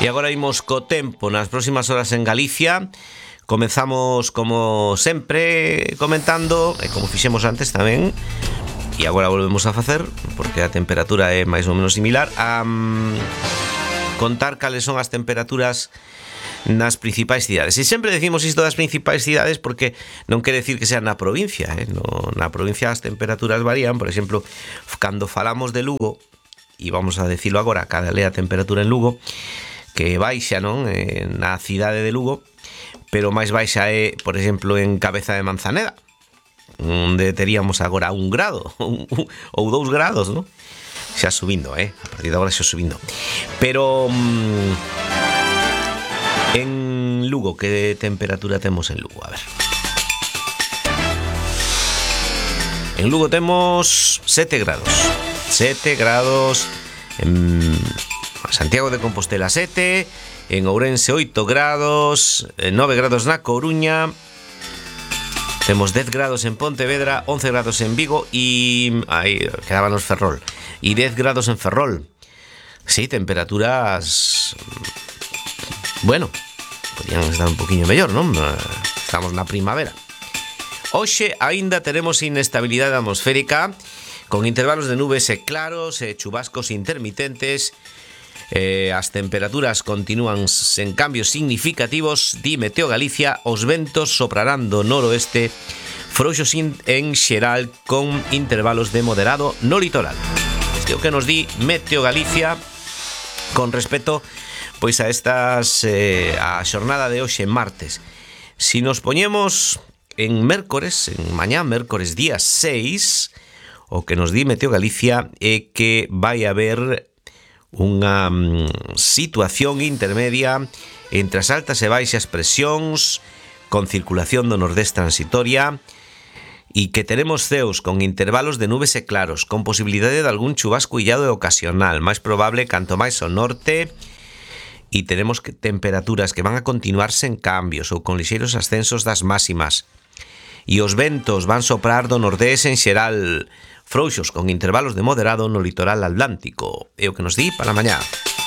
E agora imos co tempo nas próximas horas en Galicia. Comezamos, como sempre, comentando, e como fixemos antes tamén, e agora volvemos a facer, porque a temperatura é máis ou menos similar, a contar cales son as temperaturas nas principais cidades. E sempre decimos isto das principais cidades porque non quere decir que sean na provincia, na provincia as temperaturas varían. Por exemplo, cando falamos de Lugo, e vamos a decirlo agora, cada lea a temperatura en Lugo, que baixa, non? Na cidade de Lugo, pero máis baixa é, por exemplo, en Cabeza de Manzaneda, onde teríamos agora 1 grado ou 2 grados, non? Xa subindo, a partir de agora xa subindo. Pero en Lugo, que temperatura temos en Lugo? A ver. En Lugo temos 7 grados. 7 grados en Santiago de Compostela 7, en Ourense 8 grados, 9 grados na Coruña, temos 10 grados en Pontevedra, 11 grados en Vigo e aí quedábanos Ferrol, e 10 grados en Ferrol. Sí, temperaturas, bueno, podían estar un poquinho mellor, non? Estamos na primavera. Hoxe aínda teremos inestabilidade atmosférica con intervalos de nubes e claros e chubascos intermitentes. As temperaturas continúan sen cambios significativos, di Meteo Galicia. Os ventos soprarán do noroeste, frouxos en xeral, con intervalos de moderado no litoral. Isto é o que nos di Meteo Galicia con respecto pois a estas a xornada de hoxe, martes. Si nos poñemos en mércores, en mañá, mércores día 6, o que nos di Meteo Galicia é que vai haber unha situación intermedia entre as altas e baixas presións, con circulación do nordés transitoria, e que teremos ceos con intervalos de nubes e claros, con posibilidade de algún chubasco illado e ocasional, máis probable canto máis ao norte, e teremos temperaturas que van a continuar sen cambios ou con lixeiros ascensos das máximas. E os ventos van soprar do nordés en xeral, frouxos con intervalos de moderado no litoral atlántico. É o que nos di para mañá.